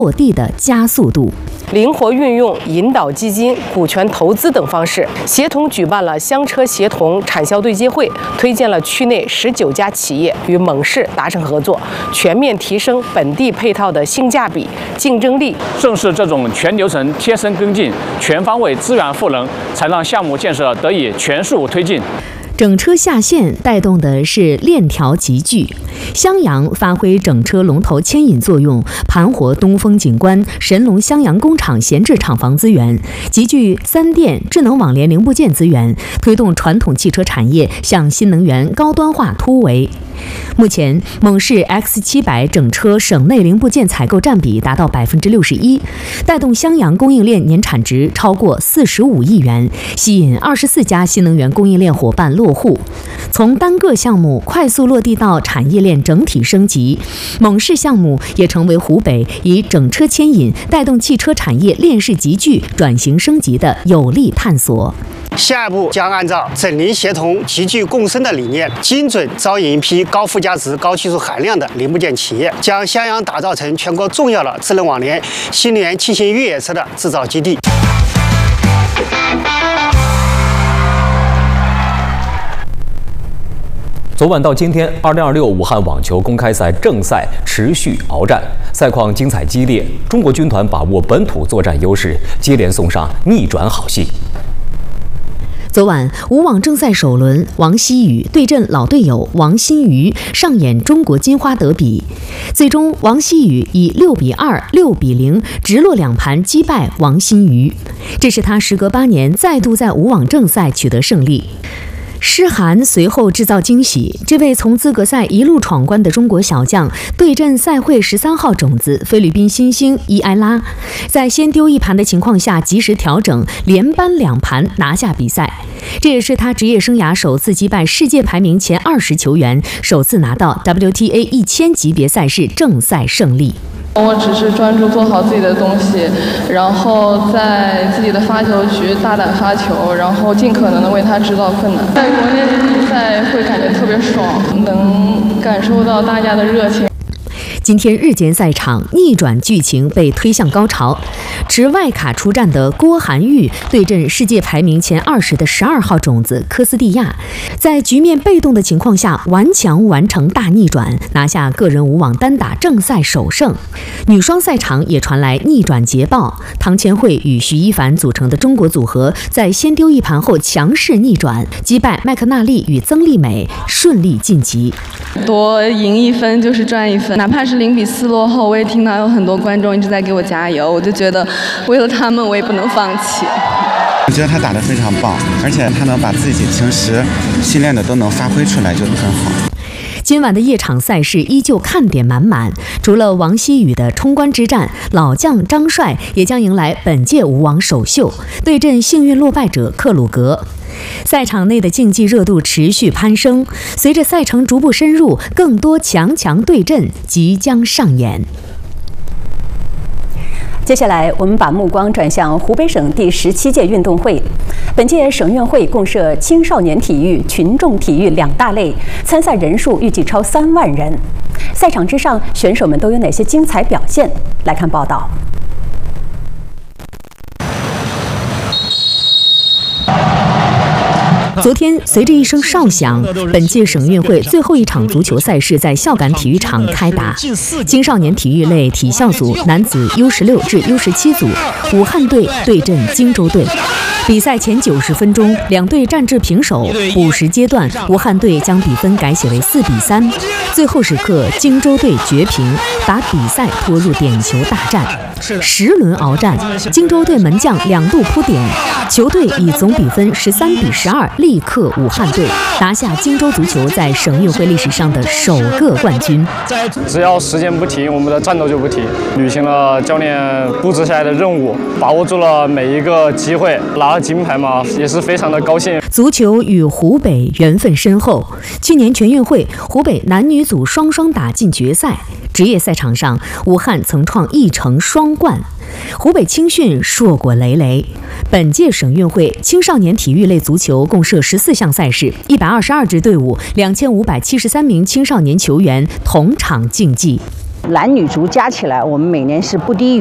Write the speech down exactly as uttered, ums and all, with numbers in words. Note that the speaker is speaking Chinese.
落地的加速度。 灵活运用引导基金、股权投资等方式，协同举办了香车协同产销对接会，推荐了区内十九家企业与蒙氏达成合作，全面提升本地配套的性价比、竞争力。 正是这种全流程贴身跟进、全方位资源赋能，才让项目建设得以全速推进。 整车下线带动的是链条集聚，襄阳发挥整车龙头牵引作用，盘活东风景观、神龙襄阳工厂闲置厂房资源，集聚三电、智能网联零部件资源，推动传统汽车产业向新能源高端化突围。目前，蒙氏 X 七百 整车省内零部件采购占比达到百分之六十一，带动襄阳供应链年产值超过四十五亿元，吸引二十四家新能源供应链伙伴落户。从单个项目快速落地到产业链整体升级，蒙氏项目也成为湖北以整车牵引带动汽车产业链式集聚转型升级的有力探索。 下一步将按照整零协同、集聚共生的理念，精准招引一批高附加值、高技术含量的零部件企业，将襄阳打造成全国重要的智能网联、新能源轻型越野车的制造基地。 昨晚到今天，二零二六武汉网球公开赛正赛持续鏖战，赛况精彩激烈。中国军团把握本土作战优势，接连送上逆转好戏。 昨晚，武网正赛首轮，王希雨对阵老队友王新瑜，上演中国金花德比。最终，王希雨以六比二、六比零直落两盘击败王新瑜，这是他时隔八年再度在武网正赛取得胜利。诗涵随后制造惊喜，这位从资格赛一路闯关的中国小将对阵赛会十三号种子菲律宾新星伊埃拉，在先丢一盘的情况下及时调整，连扳两盘拿下比赛。这也是他职业生涯首次击败世界排名前二十球员，首次拿到 W T A 一千级别赛事正赛胜利。 我只是专注做好自己的东西，然后在自己的发球区大胆发球，然后尽可能的为他制造困难。在国内比赛会感觉特别爽，能感受到大家的热情。 今天日间赛场逆转剧情被推向高潮，持外卡出战的郭涵玉对阵世界排名前二十的十二号种子科斯蒂亚，在局面被动的情况下顽强完成大逆转，拿下个人武网单打正赛首胜。女双赛场也传来逆转捷报，唐千惠与徐一凡组成的中国组合在先丢一盘后强势逆转，击败麦克纳利与曾丽美，顺利晋级。 多赢一分就是赚一分，哪怕是零比四落后，我也听到有很多观众一直在给我加油，我就觉得为了他们我也不能放弃。 我觉得他打得非常棒，而且他能把自己平时训练的都能发挥出来，就很好。 今晚的夜场赛事依旧看点满满，除了王希雨的冲关之战，老将张帅也将迎来本届武网首秀，对阵幸运落败者克鲁格。赛场内的竞技热度持续攀升，随着赛程逐步深入，更多强强对阵即将上演。 接下来，我们把目光转向湖北省第十七届运动会。本届省运会共设青少年体育、群众体育两大类，参赛人数预计超三万人。赛场之上，选手们都有哪些精彩表现？来看报道。 昨天，随着一声哨响，本届省运会最后一场足球赛事在孝感体育场开打。青少年体育类体校组男子 U 十六 至 U 十七组，武汉队对阵荆州队。比赛前九十分钟，两队战至平手。补时阶段，武汉队将比分改写为四比三。最后时刻，荆州队绝平，把比赛拖入点球大战。十轮鏖战，荆州队门将两度扑点，球队以总比分十三比十二力克武汉队，拿下荆州足球在省运会历史上的首个冠军。 只要时间不停，我们的战斗就不停。履行了教练布置下来的任务，把握住了每一个机会，拿了金牌嘛，也是非常的高兴。 足球与湖北缘分深厚，去年全运会，湖北男女组双双打进决赛。职业赛场上，武汉曾创一城双冠，湖北青训硕果累累。本届省运会青少年体育类足球共设十四项赛事，一百二十二支队伍，两千五百七十三名青少年球员同场竞技。 男女足加起来，我们每年是不低于